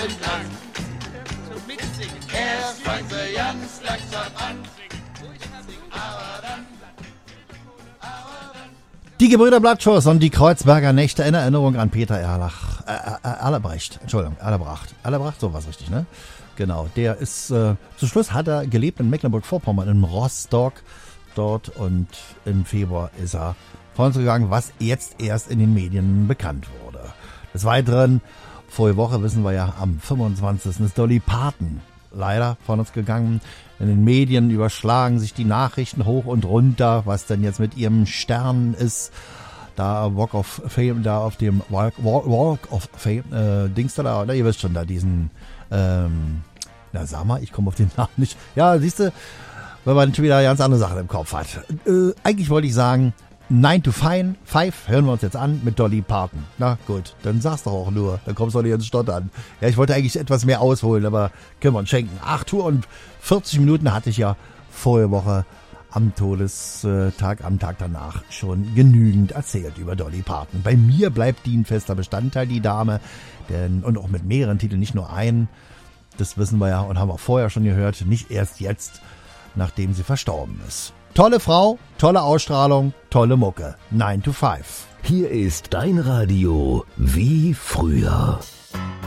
lang. Erst fangen sie ganz langsam an. Die Gebrüder Blattschuss und die Kreuzberger Nächte in Erinnerung an Peter Erlebrecht. Entschuldigung, Erlebrecht, so war's richtig, ne? Genau, der ist, zum Schluss hat er gelebt in Mecklenburg-Vorpommern, in Rostock dort, und im Februar ist er von uns gegangen, was jetzt erst in den Medien bekannt wurde. Des Weiteren, vorige Woche wissen wir ja, am 25. ist Dolly Parton leider von uns gegangen. In den Medien überschlagen sich die Nachrichten hoch und runter, was denn jetzt mit ihrem Stern ist. Da Walk of Fame, da auf dem Walk of Fame, Dings da, ihr wisst schon, da diesen, na sag mal, ich komme auf den Namen nicht. Ja, siehst du, wenn man schon wieder ganz andere Sachen im Kopf hat. Eigentlich wollte ich sagen, 9 to 5 hören wir uns jetzt an mit Dolly Parton. Na gut, dann sag's doch auch nur, dann kommst du doch nicht ins Stottern. Ja, ich wollte eigentlich etwas mehr ausholen, aber können wir uns schenken. 8 Uhr und 40 Minuten hatte ich ja vorige Woche am Todestag, am Tag danach schon genügend erzählt über Dolly Parton. Bei mir bleibt die ein fester Bestandteil, die Dame, und auch mit mehreren Titeln, nicht nur einen. Das wissen wir ja und haben auch vorher schon gehört, nicht erst jetzt, nachdem sie verstorben ist. Tolle Frau, tolle Ausstrahlung, tolle Mucke. 9 to 5. Hier ist dein Radio wie früher.